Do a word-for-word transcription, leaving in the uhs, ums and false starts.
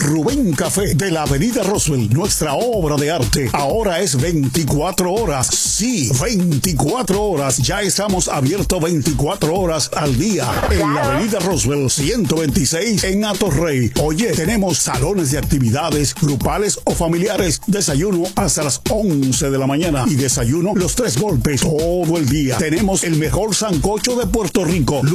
Rubén Café de la Avenida Roswell. Nuestra obra de arte ahora es veinticuatro horas. Sí, veinticuatro horas. Ya estamos abiertos veinticuatro horas al día. En la Avenida Roswell ciento veintiséis en Atorrey. Oye, tenemos salones de actividades grupales o familiares. Desayuno hasta las once de la mañana y desayuno los tres golpes todo el día. Tenemos el mejor sancocho de Puerto Rico.